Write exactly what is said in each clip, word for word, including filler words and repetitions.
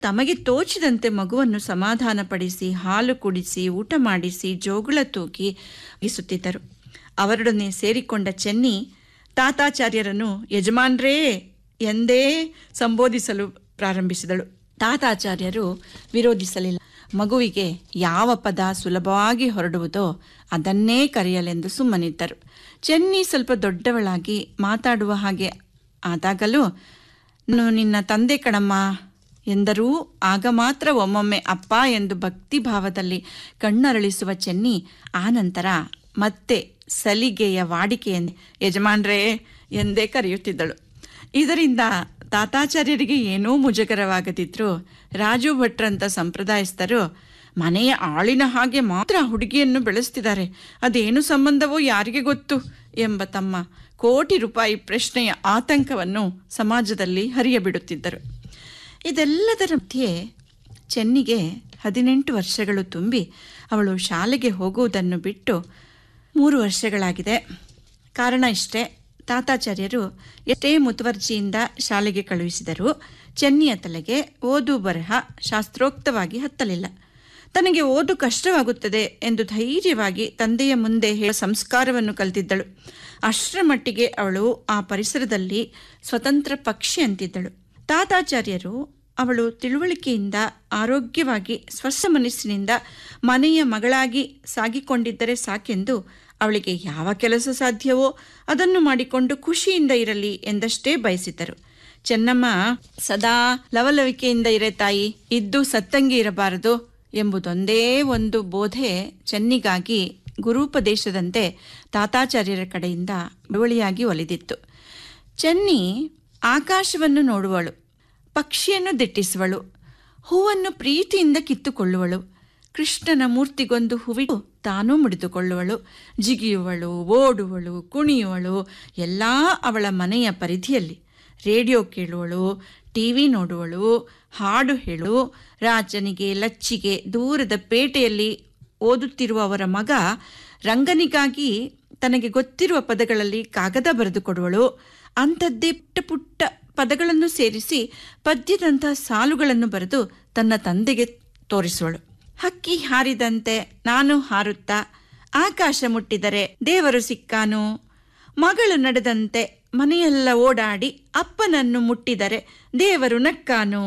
ತಮಗೆ ತೋಚಿದಂತೆ ಮಗುವನ್ನು ಸಮಾಧಾನಪಡಿಸಿ ಹಾಲು ಕುಡಿಸಿ ಊಟ ಮಾಡಿಸಿ ಜೋಗುಳ ತೂಗಿ ಇಸುತ್ತಿದ್ದರು. ಅವರೊಡನೆ ಸೇರಿಕೊಂಡ ಚೆನ್ನಿ ತಾತಾಚಾರ್ಯರನ್ನು ಯಜಮಾನ್ರೇ ಎಂದೇ ಸಂಬೋಧಿಸಲು ಪ್ರಾರಂಭಿಸಿದಳು. ತಾತಾಚಾರ್ಯರು ವಿರೋಧಿಸಲಿಲ್ಲ. ಮಗುವಿಗೆ ಯಾವ ಪದ ಸುಲಭವಾಗಿ ಹೊರಡುವುದೋ ಅದನ್ನೇ ಕರೆಯಲೆಂದು ಸುಮ್ಮನಿದ್ದರು. ಚೆನ್ನಿ ಸ್ವಲ್ಪ ದೊಡ್ಡವಳಾಗಿ ಮಾತಾಡುವ ಹಾಗೆ ಆದಾಗಲೂ ನಾನು ನಿನ್ನ ತಂದೆ ಕಣಮ್ಮ ಎಂದರೂ ಆಗ ಮಾತ್ರ ಒಮ್ಮೊಮ್ಮೆ ಅಪ್ಪ ಎಂದು ಭಕ್ತಿಭಾವದಲ್ಲಿ ಕಣ್ಣರಳಿಸುವ ಚೆನ್ನಿ ಆನಂತರ ಮತ್ತೆ ಸಲಿಗೆಯ ವಾಡಿಕೆಯಂತೆ ಯಜಮಾನ್ರೇ ಎಂದೇ ಕರೆಯುತ್ತಿದ್ದಳು. ಇದರಿಂದ ತಾತಾಚಾರ್ಯರಿಗೆ ಏನೂ ಮುಜುಗರವಾಗದಿದ್ರು ರಾಜು ಭಟ್ರಂಥ ಸಂಪ್ರದಾಯಸ್ಥರು ಮನೆಯ ಆಳಿನ ಹಾಗೆ ಮಾತ್ರ ಹುಡುಗಿಯನ್ನು ಬೆಳೆಸ್ತಿದ್ದಾರೆ, ಅದೇನು ಸಂಬಂಧವೋ ಯಾರಿಗೆ ಗೊತ್ತು ಎಂಬ ತಮ್ಮ ಕೋಟಿ ರೂಪಾಯಿ ಪ್ರಶ್ನೆಯ ಆತಂಕವನ್ನು ಸಮಾಜದಲ್ಲಿ ಹರಿಯಬಿಡುತ್ತಿದ್ದರು. ಇದೆಲ್ಲದರ ಮಧ್ಯೆ ಚೆನ್ನಿಗೆ ಹದಿನೆಂಟು ವರ್ಷಗಳು ತುಂಬಿ ಅವಳು ಶಾಲೆಗೆ ಹೋಗುವುದನ್ನು ಬಿಟ್ಟು ಮೂರು ವರ್ಷಗಳಾಗಿದೆ. ಕಾರಣ ಇಷ್ಟೇ, ತಾತಾಚಾರ್ಯರು ಎಷ್ಟೇ ಮುತುವರ್ಜಿಯಿಂದ ಶಾಲೆಗೆ ಕಳುಹಿಸಿದರೂ ಚೆನ್ನಿಯ ತಲೆಗೆ ಓದು ಬರಹ ಶಾಸ್ತ್ರೋಕ್ತವಾಗಿ ಹತ್ತಲಿಲ್ಲ. ತನಗೆ ಓದು ಕಷ್ಟವಾಗುತ್ತದೆ ಎಂದು ಧೈರ್ಯವಾಗಿ ತಂದೆಯ ಮುಂದೆ ಹೇಳ ಸಂಸ್ಕಾರವನ್ನು ಕಲಿತಿದ್ದಳು. ಅಷ್ಟರ ಮಟ್ಟಿಗೆ ಅವಳು ಆ ಪರಿಸರದಲ್ಲಿ ಸ್ವತಂತ್ರ ಪಕ್ಷಿ ಅಂತಿದ್ದಳು. ತಾತಾಚಾರ್ಯರು ಅವಳು ತಿಳುವಳಿಕೆಯಿಂದ ಆರೋಗ್ಯವಾಗಿ ಸ್ವಸ್ಥ ಮನಸ್ಸಿನಿಂದ ಮನೆಯ ಮಗಳಾಗಿ ಸಾಗಿಕೊಂಡಿದ್ದರೆ ಸಾಕೆಂದು ಅವಳಿಗೆ ಯಾವ ಕೆಲಸ ಸಾಧ್ಯವೋ ಅದನ್ನು ಮಾಡಿಕೊಂಡು ಖುಷಿಯಿಂದ ಇರಲಿ ಎಂದಷ್ಟೇ ಬಯಸಿದ್ದರು. ಚೆನ್ನಮ್ಮ ಸದಾ ಲವಲವಿಕೆಯಿಂದ ಇರೆ ತಾಯಿ, ಇದ್ದು ಸತ್ತಂಗಿ ಇರಬಾರದು ಎಂಬುದೊಂದೇ ಒಂದು ಬೋಧೆ ಚೆನ್ನಿಗಾಗಿ ಗುರೂಪದೇಶದಂತೆ ತಾತಾಚಾರ್ಯರ ಕಡೆಯಿಂದ ಬಳುವಳಿಯಾಗಿ ಒಲಿದಿತ್ತು. ಚೆನ್ನಿ ಆಕಾಶವನ್ನು ನೋಡುವಳು, ಪಕ್ಷಿಯನ್ನು ದಿಟ್ಟಿಸುವಳು, ಹೂವನ್ನು ಪ್ರೀತಿಯಿಂದ ಕಿತ್ತುಕೊಳ್ಳುವಳು, ಕೃಷ್ಣನ ಮೂರ್ತಿಗೊಂದು ಹೂವಿಟ್ಟು ತಾನೂ ಮುಡಿದುಕೊಳ್ಳುವಳು, ಜಿಗಿಯುವಳು, ಓಡುವಳು, ಕುಣಿಯುವಳು, ಎಲ್ಲ ಅವಳ ಮನೆಯ ಪರಿಧಿಯಲ್ಲಿ. ರೇಡಿಯೋ ಕೇಳುವಳು, ಟಿ ವಿ ನೋಡುವಳು, ಹಾಡು ಹೇಳು, ರಾಜನಿಗೆ ಲಚ್ಚಿಗೆ ದೂರದ ಪೇಟೆಯಲ್ಲಿ ಓದುತ್ತಿರುವ ಅವರ ಮಗ ರಂಗನಿಗಾಗಿ ತನಗೆ ಗೊತ್ತಿರುವ ಪದಗಳಲ್ಲಿ ಕಾಗದ ಬರೆದುಕೊಡುವಳು. ಅಂಥದ್ದೇ ಪುಟ್ಟ ಪುಟ್ಟ ಪದಗಳನ್ನು ಸೇರಿಸಿ ಪದ್ಯದಂತಹ ಸಾಲುಗಳನ್ನು ಬರೆದು ತನ್ನ ತಂದೆಗೆ ತೋರಿಸುವಳು. ಹಕ್ಕಿ ಹಾರಿದಂತೆ ನಾನು ಹಾರುತ್ತಾ ಆಕಾಶ ಮುಟ್ಟಿದರೆ ದೇವರು ಸಿಕ್ಕಾನು, ಮಗಳು ನಡೆದಂತೆ ಮನೆಯೆಲ್ಲ ಓಡಾಡಿ ಅಪ್ಪನನ್ನು ಮುಟ್ಟಿದರೆ ದೇವರು ನಕ್ಕಾನು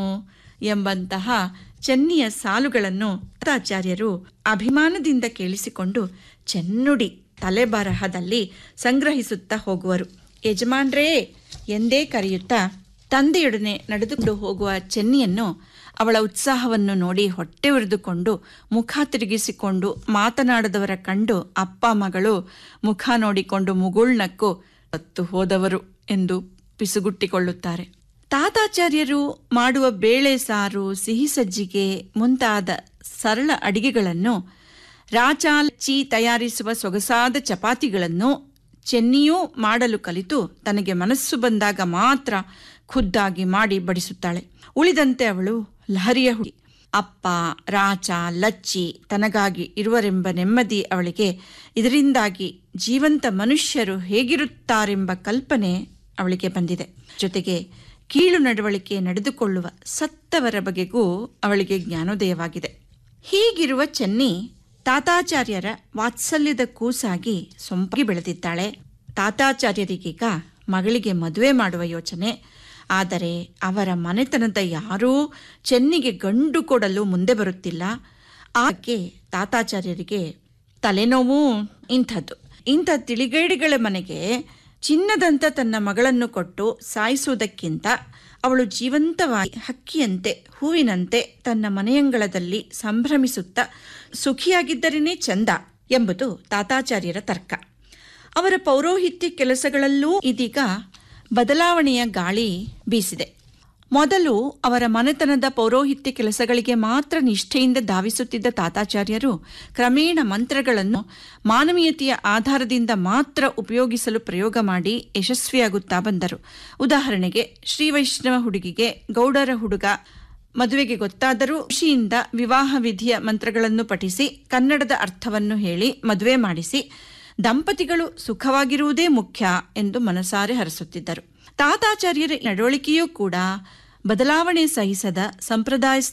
ಎಂಬಂತಹ ಚೆನ್ನಿಯ ಸಾಲುಗಳನ್ನು ತಾತಾಚಾರ್ಯರು ಅಭಿಮಾನದಿಂದ ಕೇಳಿಸಿಕೊಂಡು ಚೆನ್ನುಡಿ ತಲೆಬರಹದಲ್ಲಿ ಸಂಗ್ರಹಿಸುತ್ತಾ ಹೋಗುವರು. ಯಜಮಾನ್ರೇ ಎಂದೇ ಕರೆಯುತ್ತಾ ತಂದೆಯೊಡನೆ ನಡೆದುಕೊಂಡು ಹೋಗುವ ಚೆನ್ನಿಯನ್ನು ಅವಳ ಉತ್ಸಾಹವನ್ನು ನೋಡಿ ಹೊಟ್ಟೆ ಉರಿದುಕೊಂಡು ಮುಖ ತಿರುಗಿಸಿಕೊಂಡು ಮಾತನಾಡದವರ ಕಂಡು ಅಪ್ಪ ಮಗಳು ಮುಖ ನೋಡಿಕೊಂಡು ಮುಗುಳ್ನಕ್ಕು ಸತ್ತು ಹೋದವರು ಎಂದು ಪಿಸುಗುಟ್ಟಿಕೊಳ್ಳುತ್ತಾರೆ. ತಾತಾಚಾರ್ಯರು ಮಾಡುವ ಬೇಳೆ ಸಾರು, ಸಿಹಿ ಸಜ್ಜಿಗೆ ಮುಂತಾದ ಸರಳ ಅಡಿಗೆಗಳನ್ನು, ರಾಚಾಲಚ್ಚಿ ತಯಾರಿಸುವ ಸೊಗಸಾದ ಚಪಾತಿಗಳನ್ನು ಚೆನ್ನಿಯೂ ಮಾಡಲು ಕಲಿತು ತನಗೆ ಮನಸ್ಸು ಬಂದಾಗ ಮಾತ್ರ ಖುದ್ದಾಗಿ ಮಾಡಿ ಬಡಿಸುತ್ತಾಳೆ. ಉಳಿದಂತೆ ಅವಳು ಲಹರಿಯ ಹುಡಿ. ಅಪ್ಪ, ರಾಚ, ಲಚ್ಚಿ ತನಗಾಗಿ ಇರುವರೆಂಬ ನೆಮ್ಮದಿ ಅವಳಿಗೆ. ಇದರಿಂದಾಗಿ ಜೀವಂತ ಮನುಷ್ಯರು ಹೇಗಿರುತ್ತಾರೆಂಬ ಕಲ್ಪನೆ ಅವಳಿಗೆ ಬಂದಿದೆ. ಜೊತೆಗೆ ಕೀಳು ನಡವಳಿಕೆ ನಡೆದುಕೊಳ್ಳುವ ಸತ್ತವರ ಬಗೆಗೂ ಅವಳಿಗೆ ಜ್ಞಾನೋದಯವಾಗಿದೆ. ಹೀಗಿರುವ ಚೆನ್ನಿ ತಾತಾಚಾರ್ಯರ ವಾತ್ಸಲ್ಯದ ಕೂಸಾಗಿ ಸೊಂಪಾಗಿ ಬೆಳೆದಿದ್ದಾಳೆ. ತಾತಾಚಾರ್ಯರಿಗೀಗ ಮಗಳಿಗೆ ಮದುವೆ ಮಾಡುವ ಯೋಚನೆ. ಆದರೆ ಅವರ ಮನೆತನದ ಯಾರೂ ಚೆನ್ನಿಗೆ ಗಂಡು ಕೊಡಲು ಮುಂದೆ ಬರುತ್ತಿಲ್ಲ. ಆಕೆ ತಾತಾಚಾರ್ಯರಿಗೆ ತಲೆನೋವು ಇಂಥದ್ದು. ಇಂಥ ತಿಳಿಗೇಡಿಗಳ ಮನೆಗೆ ಚಿನ್ನದಂತ ತನ್ನ ಮಗಳನ್ನು ಕೊಟ್ಟು ಸಾಯಿಸುವುದಕ್ಕಿಂತ ಅವಳು ಜೀವಂತವಾಗಿ ಹಕ್ಕಿಯಂತೆ ಹೂವಿನಂತೆ ತನ್ನ ಮನೆಯಂಗಳದಲ್ಲಿ ಸಂಭ್ರಮಿಸುತ್ತಾ ಸುಖಿಯಾಗಿದ್ದರೇನೇ ಚಂದ ಎಂಬುದು ತಾತಾಚಾರ್ಯರ ತರ್ಕ. ಅವರ ಪೌರೋಹಿತ್ಯ ಕೆಲಸಗಳಲ್ಲೂ ಇದೀಗ ಬದಲಾವಣೆಯ ಗಾಳಿ ಬೀಸಿದೆ. ಮೊದಲು ಅವರ ಮನೆತನದ ಪೌರೋಹಿತ್ಯ ಕೆಲಸಗಳಿಗೆ ಮಾತ್ರ ನಿಷ್ಠೆಯಿಂದ ಧಾವಿಸುತ್ತಿದ್ದ ತಾತಾಚಾರ್ಯರು ಕ್ರಮೇಣ ಮಂತ್ರಗಳನ್ನು ಮಾನವೀಯತೆಯ ಆಧಾರದಿಂದ ಮಾತ್ರ ಉಪಯೋಗಿಸಲು ಪ್ರಯೋಗ ಮಾಡಿ ಯಶಸ್ವಿಯಾಗುತ್ತಾ ಬಂದರು. ಉದಾಹರಣೆಗೆ, ಶ್ರೀವೈಷ್ಣವ ಹುಡುಗಿಗೆ ಗೌಡರ ಹುಡುಗ ಮದುವೆಗೆ ಗೊತ್ತಾದರೂ ಖುಷಿಯಿಂದ ವಿವಾಹ ವಿಧಿಯ ಮಂತ್ರಗಳನ್ನು ಪಠಿಸಿ ಕನ್ನಡದ ಅರ್ಥವನ್ನು ಹೇಳಿ ಮದುವೆ ಮಾಡಿಸಿ ದಂಪತಿಗಳು ಸುಖವಾಗಿರುವುದೇ ಮುಖ್ಯ ಎಂದು ಮನಸಾರೆ ಹರಸುತ್ತಿದ್ದರು. ತಾತಾಚಾರ್ಯರ ನಡವಳಿಕೆಯೂ ಕೂಡ ಬದಲಾವಣೆ ಸಹಿಸದ ಸಂಪ್ರದಾಯ